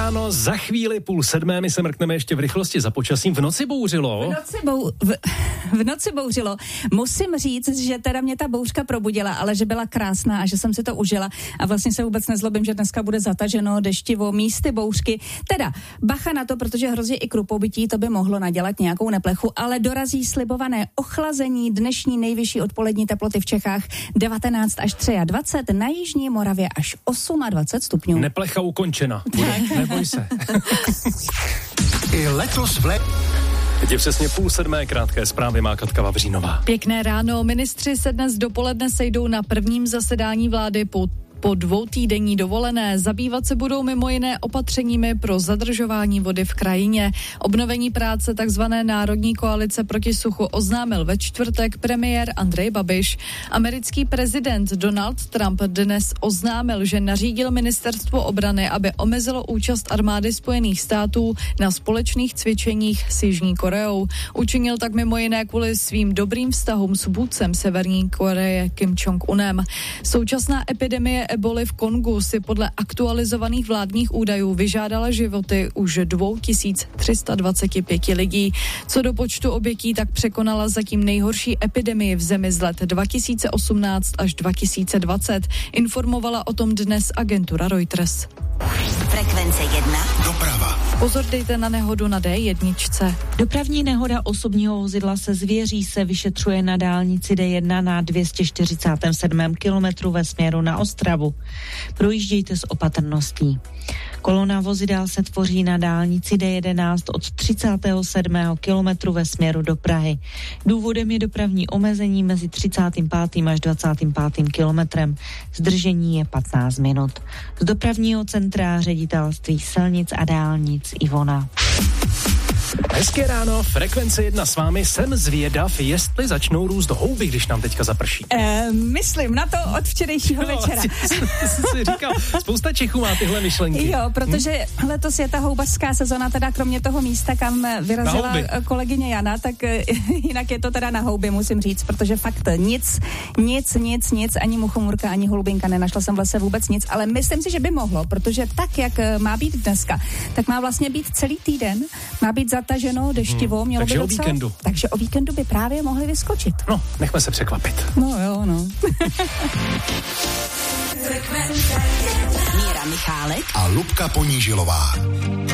ráno, za chvíli 6:30, my se mrkneme ještě v rychlosti za počasím. V noci bouřilo. V noci bouřilo. Musím říct, že teda mě ta bouřka probudila, ale že byla krásná a že jsem si to užila a vlastně se vůbec nezlobím, že dneska bude zataženo, deštivo, místy bouřky. Teda bacha na to, protože hrozí i krupobytí, to by mohlo nadělat nějakou neplechu, ale dorazí slibované ochlazení, dnešní nejvyšší odpolední teploty v Čechách 19 až 23, na jižní Moravě až 28 stupňů. Neplecha ukončena. Neboj se. I letos Teď je přesně 6:30, krátké zprávy má Katka Vavřínová. Pěkné ráno, ministři se dnes dopoledne sejdou na prvním zasedání vlády po 2týdenní dovolené. Zabývat se budou mimo jiné opatřeními pro zadržování vody v krajině. Obnovení práce takzvané Národní koalice proti suchu oznámil ve čtvrtek premiér Andrej Babiš. Americký prezident Donald Trump dnes oznámil, že nařídil ministerstvu obrany, aby omezilo účast armády Spojených států na společných cvičeních s Jižní Koreou. Učinil tak mimo jiné kvůli svým dobrým vztahům s vůdcem Severní Koreje Kim Jong-unem. Současná epidemie eboli v Kongu si podle aktualizovaných vládních údajů vyžádala životy už 2325 lidí. Co do počtu obětí, tak překonala zatím nejhorší epidemii v zemi z let 2018 až 2020. Informovala o tom dnes agentura Reuters. Frekvence 1. Doprava. Pozor dejte na nehodu na D1. Dopravní nehoda osobního vozidla se Zvěří se vyšetřuje na dálnici D1 na 247. kilometru ve směru na Ostravu. Projíždějte s opatrností. Kolona vozidel se tvoří na dálnici D11 od 37. kilometru ve směru do Prahy. Důvodem je dopravní omezení mezi 35. až 25. kilometrem. Zdržení je 15 minut. Z dopravního centra Ředitelství silnic a dálnic Ivona. Hezké ráno, Frekvence 1 s vámi, jsem zvědav, jestli začnou růst houby, když nám teďka zaprší. Myslím na to od včerejšího večera. Si říkal, spousta Čechů má tyhle myšlenky. Jo, protože letos je ta houbařská sezona, teda kromě toho místa, kam vyrazila kolegyně Jana, tak jinak je to teda na houby, musím říct, protože fakt nic, ani muchomurka, ani holubinka, nenašla jsem v lese vůbec nic, ale myslím si, že by mohlo, protože tak, jak má být dneska, tak má vlastně být celý týden, má být zataženo, deštivo, mělo takže by o víkendu. Takže o víkendu by právě mohli vyskočit. No, nechme se překvapit. No jo, no. Míra Michálek a Lubka Ponížilová.